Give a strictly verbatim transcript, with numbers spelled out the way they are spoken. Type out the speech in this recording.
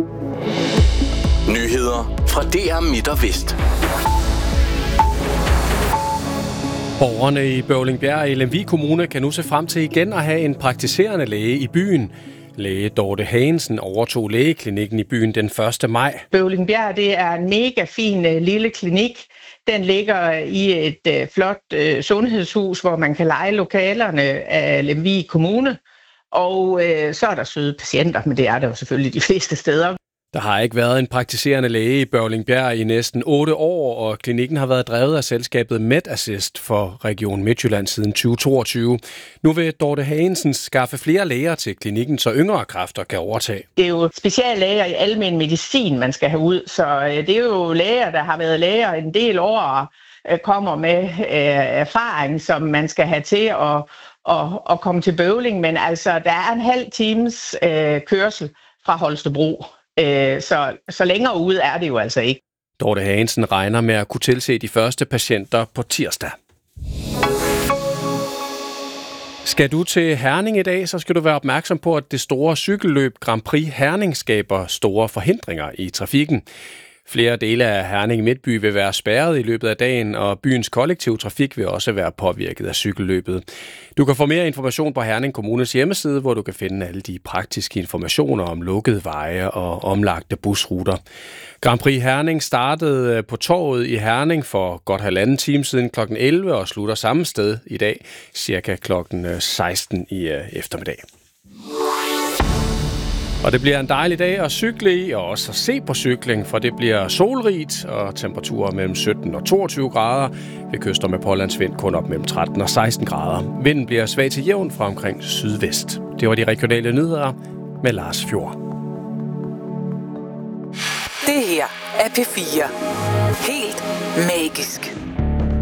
Nyheder fra D R Midt og Vest. Borgerne i Bøvlingbjerg i Lemvig Kommune kan nu se frem til igen at have en praktiserende læge i byen. Læge Dorte Hagensen overtog lægeklinikken i byen den første maj. Bøvlingbjerg, det er en mega fin uh, lille klinik. Den ligger i et uh, flot uh, sundhedshus, hvor man kan leje lokalerne af Lemvig Kommune. Og uh, så er der søde patienter, men det er der jo selvfølgelig de fleste steder. Der har ikke været en praktiserende læge i Bøvlingbjerg i næsten otte år, og klinikken har været drevet af selskabet MedAssist for Region Midtjylland siden tyve toogtyve. Nu vil Dorte Hagensen skaffe flere læger til klinikken, så yngre kræfter kan overtage. Det er jo speciallæger i almen medicin, man skal have ud, så det er jo læger, der har været læger en del år og kommer med erfaring, som man skal have til at, at, at komme til Bøvling. Men altså, der er en halv times kørsel fra Holstebro. Så, så længere ude er det jo altså ikke. Dorte Hagensen regner med at kunne tilse de første patienter på tirsdag. Skal du til Herning i dag, så skal du være opmærksom på, at det store cykelløb Grand Prix Herning skaber store forhindringer i trafikken. Flere dele af Herning Midtby vil være spærret i løbet af dagen, og byens kollektive trafik vil også være påvirket af cykelløbet. Du kan få mere information på Herning Kommunes hjemmeside, hvor du kan finde alle de praktiske informationer om lukkede veje og omlagte busruter. Grand Prix Herning startede på torvet i Herning for godt halvanden time siden klokken elleve og slutter samme sted i dag, cirka klokken seksten i eftermiddag. Og det bliver en dejlig dag at cykle i, og også at se på cykling, for det bliver solrigt og temperaturer mellem sytten og toogtyve grader. Ved kyster med pålandsvind kun op mellem tretten og seksten grader. Vinden bliver svag til jævn fra omkring sydvest. Det var de regionale nyheder med Lars Fjord. Det her er P fire. Helt magisk.